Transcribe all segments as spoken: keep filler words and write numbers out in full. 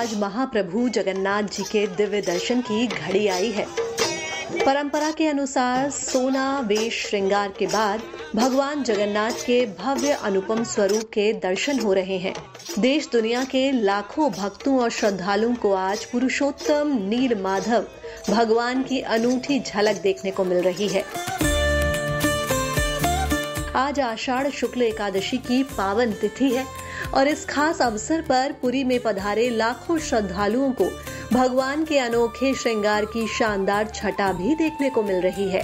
आज महाप्रभु जगन्नाथ जी के दिव्य दर्शन की घड़ी आई है। परंपरा के अनुसार सोना वेश श्रृंगार के बाद भगवान जगन्नाथ के भव्य अनुपम स्वरूप के दर्शन हो रहे हैं। देश दुनिया के लाखों भक्तों और श्रद्धालुओं को आज पुरुषोत्तम नील माधव भगवान की अनूठी झलक देखने को मिल रही है। आज आषाढ़ शुक्ल एकादशी की पावन तिथि है और इस खास अवसर पर पुरी में पधारे लाखों श्रद्धालुओं को भगवान के अनोखे श्रृंगार की शानदार छटा भी देखने को मिल रही है।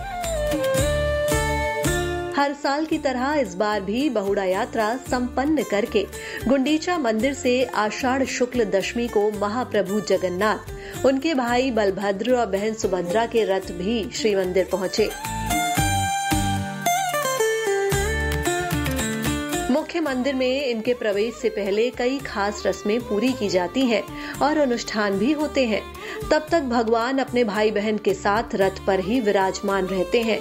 हर साल की तरह इस बार भी बहुड़ा यात्रा संपन्न करके गुंडीचा मंदिर से आषाढ़ शुक्ल दशमी को महाप्रभु जगन्नाथ, उनके भाई बलभद्र और बहन सुभद्रा के रथ भी श्री मंदिर पहुंचे। मुख्य मंदिर में इनके प्रवेश से पहले कई खास रस्में पूरी की जाती हैं और अनुष्ठान भी होते हैं। तब तक भगवान अपने भाई बहन के साथ रथ पर ही विराजमान रहते हैं।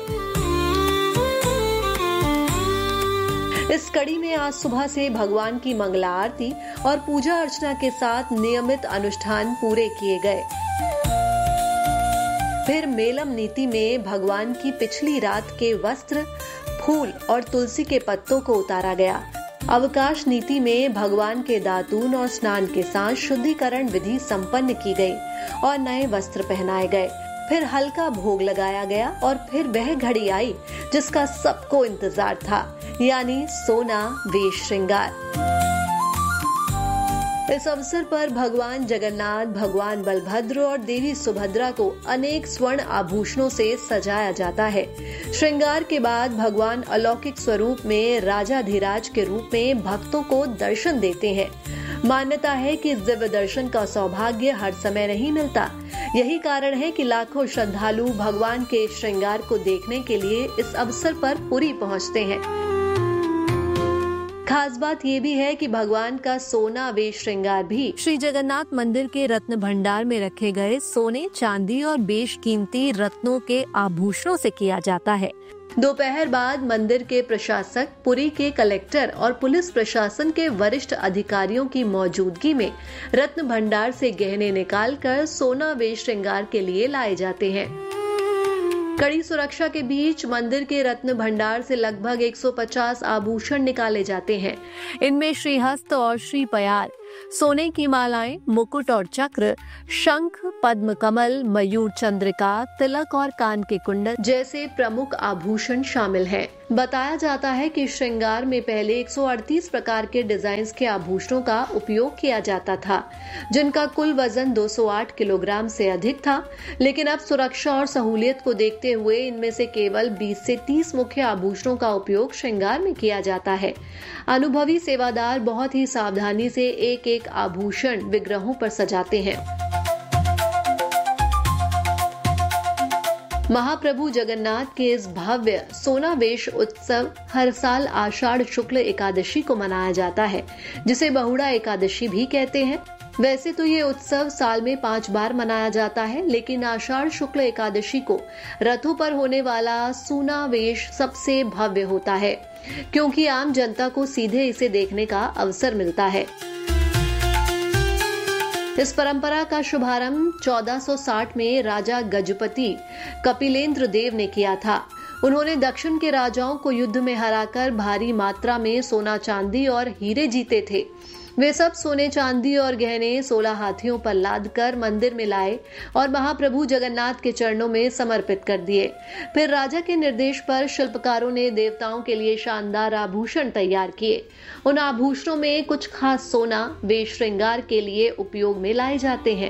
इस कड़ी में आज सुबह से भगवान की मंगला आरती और पूजा अर्चना के साथ नियमित अनुष्ठान पूरे किए गए। फिर मेलम नीति में भगवान की पिछली रात के वस्त्र, फूल और तुलसी के पत्तों को उतारा गया। अवकाश नीति में भगवान के दातून और स्नान के साथ शुद्धिकरण विधि संपन्न की गई और नए वस्त्र पहनाए गए। फिर हल्का भोग लगाया गया और फिर वह घड़ी आई जिसका सबको इंतजार था, यानी सोना वेश श्रृंगार। इस अवसर पर भगवान जगन्नाथ, भगवान बलभद्र और देवी सुभद्रा को अनेक स्वर्ण आभूषणों से सजाया जाता है। श्रृंगार के बाद भगवान अलौकिक स्वरूप में राजाधिराज के रूप में भक्तों को दर्शन देते हैं। मान्यता है कि इस दिव्य दर्शन का सौभाग्य हर समय नहीं मिलता। यही कारण है कि लाखों श्रद्धालु भगवान के श्रृंगार को देखने के लिए इस अवसर पर पुरी पहुंचते हैं। खास बात ये भी है कि भगवान का सोना वेश श्रृंगार भी श्री जगन्नाथ मंदिर के रत्न भंडार में रखे गए सोने, चांदी और बेशकीमती रत्नों के आभूषणों से किया जाता है। दोपहर बाद मंदिर के प्रशासक, पुरी के कलेक्टर और पुलिस प्रशासन के वरिष्ठ अधिकारियों की मौजूदगी में रत्न भंडार से गहने निकालकर सोना वेश श्रृंगार के लिए लाए जाते हैं। कड़ी सुरक्षा के बीच मंदिर के रत्न भंडार से लगभग एक सौ पचास आभूषण निकाले जाते हैं। इनमें श्रीहस्त और श्री पयार, सोने की मालाएं, मुकुट और चक्र, शंख, पद्म कमल, मयूर चंद्रिका, तिलक और कान के कुंडल जैसे प्रमुख आभूषण शामिल हैं। बताया जाता है कि श्रृंगार में पहले एक सौ अड़तीस प्रकार के डिजाइन के आभूषणों का उपयोग किया जाता था, जिनका कुल वजन दो सौ आठ किलोग्राम से अधिक था। लेकिन अब सुरक्षा और सहूलियत को देखते हुए इनमें से केवल बीस से तीस मुख्य आभूषणों का उपयोग श्रृंगार में किया जाता है। अनुभवी सेवादार बहुत ही सावधानी से एक एक आभूषण विग्रहों पर सजाते हैं। महाप्रभु जगन्नाथ के इस भव्य सोना वेश उत्सव हर साल आषाढ़ शुक्ल एकादशी को मनाया जाता है, जिसे बहुड़ा एकादशी भी कहते हैं। वैसे तो ये उत्सव साल में पांच बार मनाया जाता है, लेकिन आषाढ़ शुक्ल एकादशी को रथों पर होने वाला सोना वेश सबसे भव्य होता है, क्योंकि आम जनता को सीधे इसे देखने का अवसर मिलता है। इस परंपरा का शुभारंभ चौदह सौ साठ में राजा गजपति कपिलेंद्र देव ने किया था। उन्होंने दक्षिण के राजाओं को युद्ध में हराकर भारी मात्रा में सोना, चांदी और हीरे जीते थे। वे सब सोने, चांदी और गहने सोलह हाथियों पर लाद कर मंदिर में लाए और महाप्रभु जगन्नाथ के चरणों में समर्पित कर दिए। फिर राजा के निर्देश पर शिल्पकारों ने देवताओं के लिए शानदार आभूषण तैयार किए। उन आभूषणों में कुछ खास सोना वेश श्रृंगार के लिए उपयोग में लाए जाते हैं।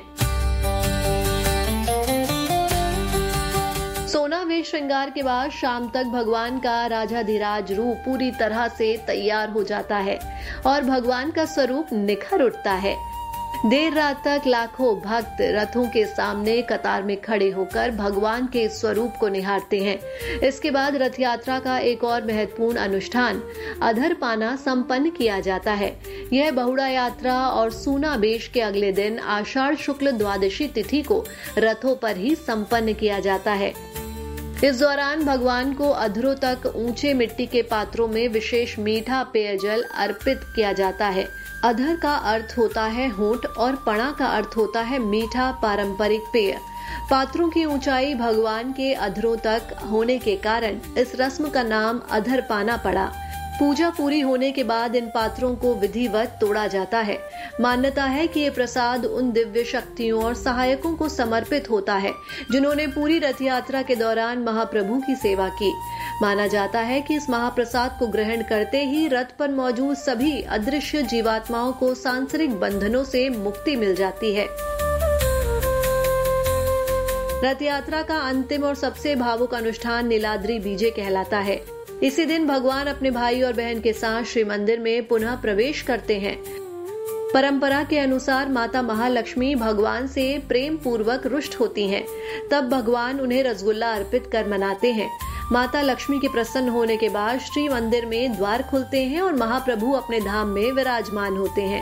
सोना वेश श्रृंगार के बाद शाम तक भगवान का राजाधिराज रूप पूरी तरह से तैयार हो जाता है और भगवान का स्वरूप निखर उठता है। देर रात तक लाखों भक्त रथों के सामने कतार में खड़े होकर भगवान के स्वरूप को निहारते हैं। इसके बाद रथ यात्रा का एक और महत्वपूर्ण अनुष्ठान अधरपाना संपन्न किया जाता है। यह बहुड़ा यात्रा और सूना वेश के अगले दिन आषाढ़ शुक्ल द्वादशी तिथि को रथों पर ही संपन्न किया जाता है। इस दौरान भगवान को अधरों तक ऊंचे मिट्टी के पात्रों में विशेष मीठा पेयजल अर्पित किया जाता है। अधर का अर्थ होता है होंठ और पणा का अर्थ होता है मीठा पारंपरिक पेय। पात्रों की ऊंचाई भगवान के अधरों तक होने के कारण इस रस्म का नाम अधर पाना पड़ा। पूजा पूरी होने के बाद इन पात्रों को विधिवत तोड़ा जाता है। मान्यता है कि ये प्रसाद उन दिव्य शक्तियों और सहायकों को समर्पित होता है जिन्होंने पूरी रथ यात्रा के दौरान महाप्रभु की सेवा की। माना जाता है कि इस महाप्रसाद को ग्रहण करते ही रथ पर मौजूद सभी अदृश्य जीवात्माओं को सांसारिक बंधनों से मुक्ति मिल जाती है। रथ यात्रा का अंतिम और सबसे भावुक अनुष्ठान नीलाद्री बीजे कहलाता है। इसी दिन भगवान अपने भाई और बहन के साथ श्री मंदिर में पुनः प्रवेश करते हैं। परंपरा के अनुसार माता महालक्ष्मी भगवान से प्रेम पूर्वक रुष्ट होती हैं। तब भगवान उन्हें रसगुल्ला अर्पित कर मनाते हैं। माता लक्ष्मी के प्रसन्न होने के बाद श्री मंदिर में द्वार खुलते हैं और महाप्रभु अपने धाम में विराजमान होते हैं।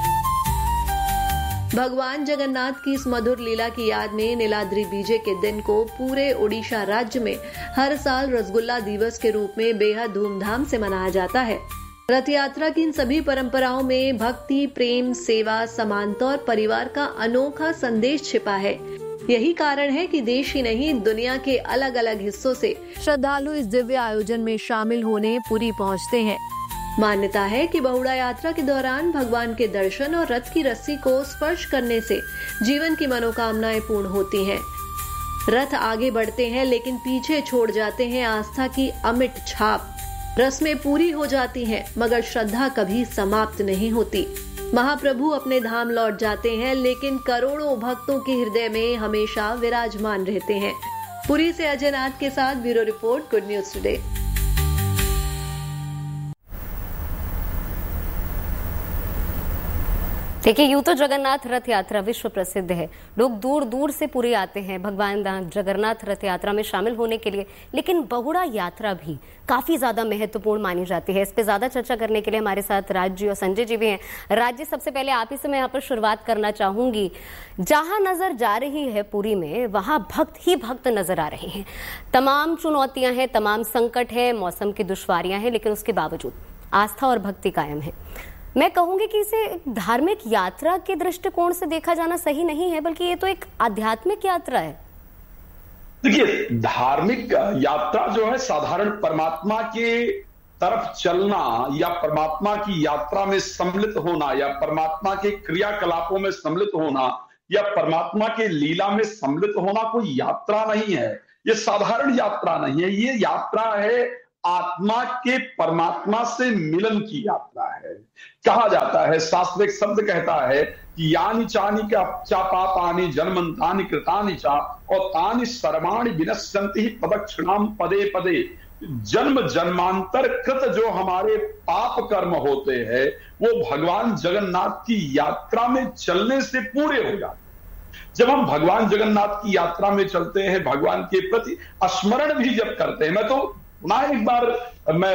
भगवान जगन्नाथ की इस मधुर लीला की याद में नीलाद्री बीजे के दिन को पूरे ओडिशा राज्य में हर साल रसगुल्ला दिवस के रूप में बेहद धूमधाम से मनाया जाता है। रथ यात्रा की इन सभी परंपराओं में भक्ति, प्रेम, सेवा, समानता और परिवार का अनोखा संदेश छिपा है। यही कारण है कि देश ही नहीं दुनिया के अलग अलग हिस्सों से श्रद्धालु इस दिव्य आयोजन में शामिल होने पुरी पहुंचते हैं। मान्यता है कि बहुड़ा यात्रा के दौरान भगवान के दर्शन और रथ की रस्सी को स्पर्श करने से जीवन की मनोकामनाएं पूर्ण होती हैं। रथ आगे बढ़ते हैं लेकिन पीछे छोड़ जाते हैं आस्था की अमिट छाप। रस्में पूरी हो जाती हैं मगर श्रद्धा कभी समाप्त नहीं होती। महाप्रभु अपने धाम लौट जाते हैं लेकिन करोड़ों भक्तों के हृदय में हमेशा विराजमान रहते हैं। पुरी से अजय नाथ के साथ bureau report, good news today. देखिए, यूं तो जगन्नाथ रथ यात्रा विश्व प्रसिद्ध है। लोग दूर दूर से पुरी आते हैं भगवान जगन्नाथ रथ यात्रा में शामिल होने के लिए, लेकिन बहुड़ा यात्रा भी काफी ज्यादा महत्वपूर्ण मानी जाती है। इस पे ज्यादा चर्चा करने के लिए हमारे साथ राज जी और संजय जी भी हैं। राज जी, सबसे पहले आप ही से मैं यहाँ पर शुरुआत करना चाहूंगी। जहां नजर जा रही है पुरी में, वहां भक्त ही भक्त नजर आ रहे हैं। तमाम चुनौतियां हैं, तमाम संकट है, मौसम की दुश्वारियां हैं, लेकिन उसके बावजूद आस्था और भक्ति कायम है। मैं कहूंगी कि इसे धार्मिक यात्रा के दृष्टिकोण से देखा जाना सही नहीं है, बल्कि ये तो एक आध्यात्मिक यात्रा है। देखिए, धार्मिक यात्रा जो है साधारण परमात्मा के तरफ चलना या परमात्मा की यात्रा में सम्मिलित होना या परमात्मा के क्रियाकलापों में सम्मिलित होना या परमात्मा के लीला में सम्मिलित होना कोई यात्रा नहीं है। ये साधारण यात्रा नहीं है, ये यात्रा है आत्मा के परमात्मा से मिलन की यात्रा है। कहा जाता है, शास्त्र एक शब्द कहता है कि यानी चानी का चा पापानि जन्मंतानि कृतानि चा और तानि सर्वाणि विनश्यन्ति प्रदक्षिणाम पदे पदे। जन्म जन्मांतर कृत जो हमारे पाप कर्म होते हैं वो भगवान जगन्नाथ की यात्रा में चलने से पूरे हो जाते हैं। जब हम भगवान जगन्नाथ की यात्रा में चलते हैं, भगवान के प्रति स्मरण भी जब करते हैं, मैं तो ना एक बार मैं